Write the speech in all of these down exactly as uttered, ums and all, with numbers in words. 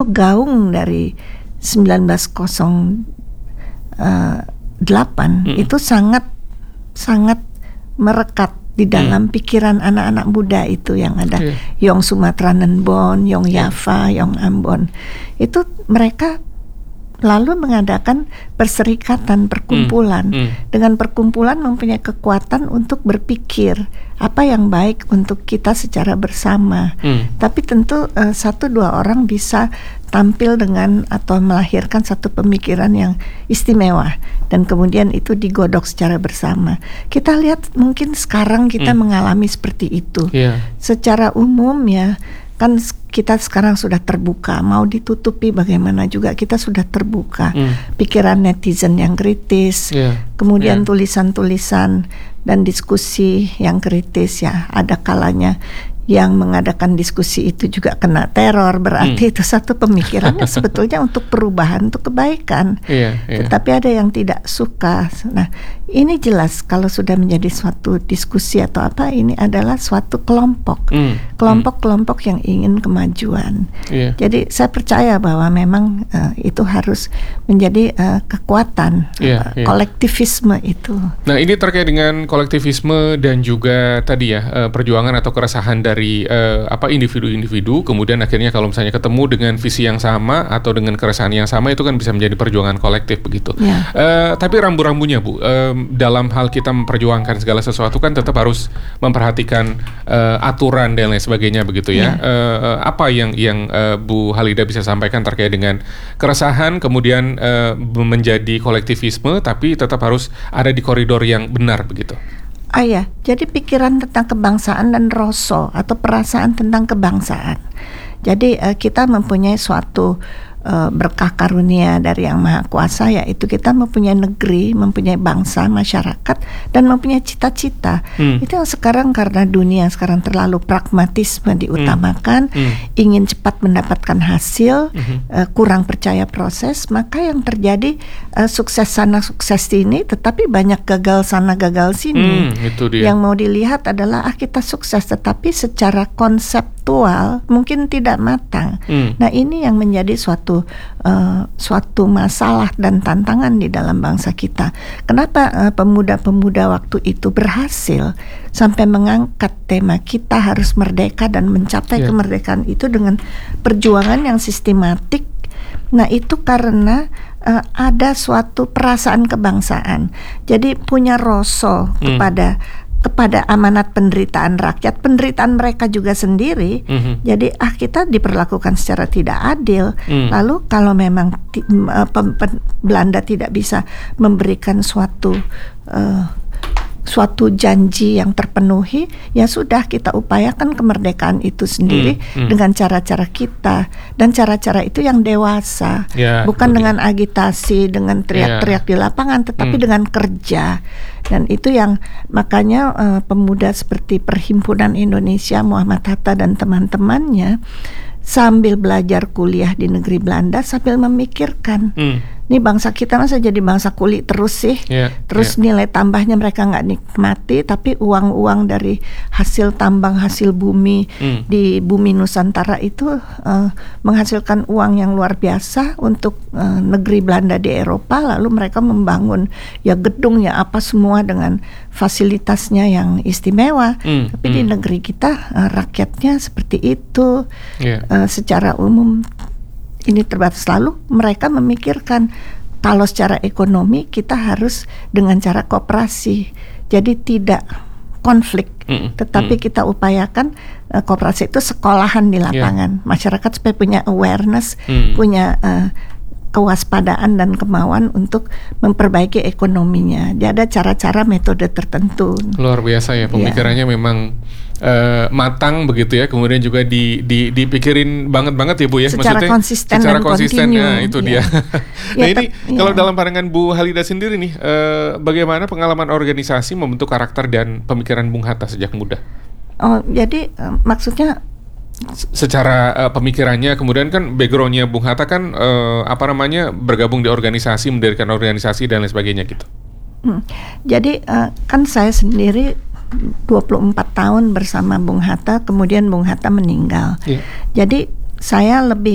gaung dari sembilan belas nol delapan hmm. itu sangat sangat merekat di dalam hmm. pikiran anak-anak muda itu yang ada yeah. Yong Sumatranenbon, Yong Java, yeah. Yong Ambon. Itu mereka lalu mengadakan perserikatan, perkumpulan. Hmm. Hmm. Dengan perkumpulan mempunyai kekuatan untuk berpikir apa yang baik untuk kita secara bersama. Hmm. Tapi tentu uh, satu dua orang bisa tampil dengan atau melahirkan satu pemikiran yang istimewa dan kemudian itu digodok secara bersama. Kita lihat mungkin sekarang kita hmm. mengalami seperti itu. Yeah. Secara umum ya, kan kita sekarang sudah terbuka, mau ditutupi bagaimana juga kita sudah terbuka. Mm. Pikiran netizen yang kritis, yeah. kemudian yeah. tulisan-tulisan dan diskusi yang kritis ya. Ada kalanya yang mengadakan diskusi itu juga kena teror, berarti hmm. itu satu pemikirannya sebetulnya untuk perubahan, untuk kebaikan. Yeah, yeah. Tetapi ada yang tidak suka. Nah, ini jelas kalau sudah menjadi suatu diskusi atau apa, ini adalah suatu kelompok, hmm. kelompok-kelompok yang ingin kemajuan. Yeah. Jadi saya percaya bahwa memang uh, itu harus menjadi uh, kekuatan yeah, uh, yeah. kolektivisme itu. Nah, ini terkait dengan kolektivisme dan juga tadi ya uh, perjuangan atau keresahan dari dari uh, apa individu-individu, kemudian akhirnya kalau misalnya ketemu dengan visi yang sama atau dengan keresahan yang sama, itu kan bisa menjadi perjuangan kolektif begitu. Yeah. Uh, tapi rambu-rambunya Bu, uh, dalam hal kita memperjuangkan segala sesuatu kan tetap harus memperhatikan uh, aturan dan lain sebagainya begitu ya. Yeah. Uh, apa yang yang uh, Bu Halida bisa sampaikan terkait dengan keresahan kemudian uh, menjadi kolektivisme tapi tetap harus ada di koridor yang benar begitu? Ah ya, jadi pikiran tentang kebangsaan dan rasa atau perasaan tentang kebangsaan. Jadi uh, kita mempunyai suatu uh, berkah karunia dari Yang Maha Kuasa, yaitu kita mempunyai negeri, mempunyai bangsa, masyarakat, dan mempunyai cita-cita. Hmm. Itu yang sekarang karena dunia sekarang terlalu pragmatisme diutamakan, hmm. Hmm. ingin cepat mendapatkan hasil, hmm. uh, kurang percaya proses, maka yang terjadi uh, sukses sana sukses sini, tetapi banyak gagal sana gagal sini. Hmm, itu dia. Yang mau dilihat adalah ah kita sukses, tetapi secara konseptual mungkin tidak matang. Hmm. Nah, ini yang menjadi suatu uh, suatu masalah dan tantangan di dalam bangsa kita. Kenapa uh, pemuda-pemuda waktu itu berhasil sampai mengangkat tema kita harus merdeka dan mencapai yeah. kemerdekaan itu dengan perjuangan yang sistematik. Nah, itu karena uh, ada suatu perasaan kebangsaan. Jadi punya rasa hmm. kepada kepada amanat penderitaan rakyat, penderitaan mereka juga sendiri. Mm-hmm. Jadi ah kita diperlakukan secara tidak adil. Mm. Lalu kalau memang ti, uh, pem, pem, Belanda tidak bisa memberikan suatu uh, suatu janji yang terpenuhi, ya sudah kita upayakan kemerdekaan itu sendiri mm, mm. dengan cara-cara kita, dan cara-cara itu yang dewasa, yeah, bukan dengan dia. agitasi, dengan teriak-teriak yeah. di lapangan, tetapi mm. dengan kerja. Dan itu yang makanya uh, pemuda seperti Perhimpunan Indonesia, Muhammad Hatta dan teman-temannya sambil belajar kuliah di negeri Belanda sambil memikirkan, mm. ini bangsa kita masa jadi bangsa kuli terus sih, yeah, terus yeah. nilai tambahnya mereka nggak nikmati, tapi uang-uang dari hasil tambang, hasil bumi mm. di bumi Nusantara itu uh, menghasilkan uang yang luar biasa untuk uh, negeri Belanda di Eropa. Lalu mereka membangun ya gedung ya apa semua dengan fasilitasnya yang istimewa, mm. tapi mm. di negeri kita uh, rakyatnya seperti itu. Yeah. Uh, secara umum ini terbatas. Lalu mereka memikirkan kalau secara ekonomi kita harus dengan cara koperasi, jadi tidak konflik, mm, tetapi mm. kita upayakan uh, koperasi itu sekolahan di lapangan, yeah. masyarakat supaya punya awareness, mm. punya uh, kewaspadaan dan kemauan untuk memperbaiki ekonominya. Jadi ada cara-cara metode tertentu. Luar biasa ya, pemikirannya yeah. memang Uh, matang begitu ya, kemudian juga di, di dipikirin banget-banget ya Bu ya, secara maksudnya konsisten secara dan konsisten continue. Nah, itu ya. dia. Nah ya, ini te- kalau ya. dalam pandangan Bu Halida sendiri nih, uh, bagaimana pengalaman organisasi membentuk karakter dan pemikiran Bung Hatta sejak muda? Oh, jadi uh, maksudnya secara uh, pemikirannya, kemudian kan backgroundnya Bung Hatta kan uh, apa namanya bergabung di organisasi, mendirikan organisasi dan lain sebagainya gitu. Hmm. Jadi uh, kan saya sendiri dua puluh empat tahun bersama Bung Hatta, kemudian Bung Hatta meninggal. Yeah. Jadi saya lebih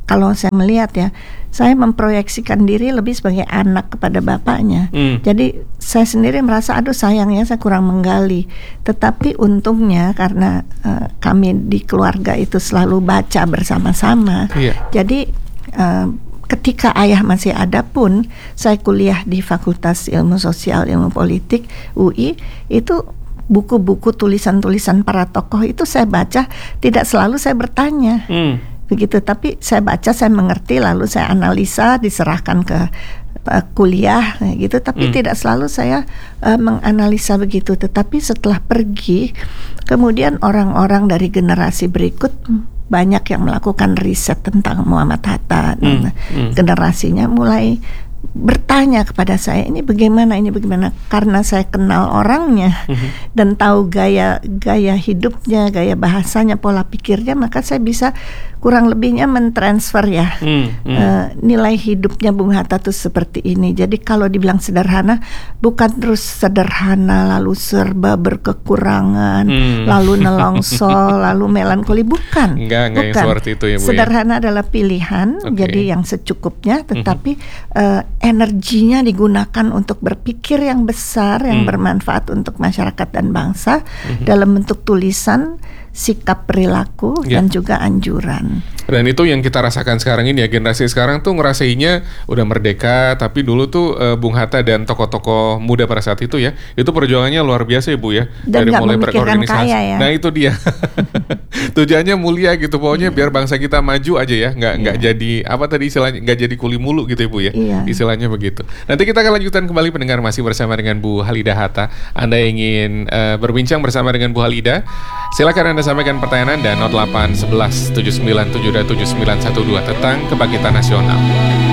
kalau saya melihat ya, saya memproyeksikan diri lebih sebagai anak kepada bapaknya. Hmm. Jadi saya sendiri merasa aduh sayangnya saya kurang menggali. Tetapi untungnya karena uh, kami di keluarga itu selalu baca bersama-sama. Yeah. Jadi uh, ketika ayah masih ada pun, saya kuliah di Fakultas Ilmu Sosial Ilmu Politik U I, itu buku-buku tulisan-tulisan para tokoh itu saya baca, tidak selalu saya bertanya. Hmm. Begitu, tapi saya baca, saya mengerti, lalu saya analisa, diserahkan ke uh, kuliah gitu, tapi hmm. tidak selalu saya uh, menganalisa begitu. Tetapi setelah pergi, kemudian orang-orang dari generasi berikut banyak yang melakukan riset tentang Muhammad Hatta, hmm. dan hmm. generasinya mulai bertanya kepada saya, ini bagaimana, ini bagaimana, karena saya kenal orangnya mm-hmm. dan tahu gaya gaya hidupnya, gaya bahasanya, pola pikirnya, maka saya bisa kurang lebihnya mentransfer ya mm-hmm. uh, nilai hidupnya Bung Hatta itu seperti ini. Jadi kalau dibilang sederhana, bukan terus sederhana lalu serba berkekurangan, mm. lalu nelongso, lalu melankoli, bukan. Enggak, enggak bukan. Yang seperti itu ya Bu. Sederhana ya? Adalah pilihan, okay. jadi yang secukupnya, tetapi mm-hmm. uh, energinya digunakan untuk berpikir yang besar, yang hmm. bermanfaat untuk masyarakat dan bangsa hmm. dalam bentuk tulisan, sikap perilaku, yeah. dan juga anjuran. Dan itu yang kita rasakan sekarang ini ya, generasi sekarang tuh ngerasainnya udah merdeka, tapi dulu tuh uh, Bung Hatta dan tokoh-tokoh muda pada saat itu ya, itu perjuangannya luar biasa ya Bu ya. Dan dari mulai berorganisasi. Ya. Nah itu dia. Tujuannya mulia gitu, pokoknya yeah. biar bangsa kita maju aja ya, nggak nggak yeah. jadi apa tadi istilahnya, nggak jadi kuli mulu gitu ya Bu ya. Yeah. Istilahnya begitu. Nanti kita akan lanjutkan kembali pendengar, masih bersama dengan Bu Halidah Hatta. Anda ingin uh, berbincang bersama dengan Bu Halidah, silakan Anda sampaikan pertanyaan Anda nol delapan satu satu tujuh sembilan tujuh tujuh sembilan satu dua tentang kebangkitan nasional.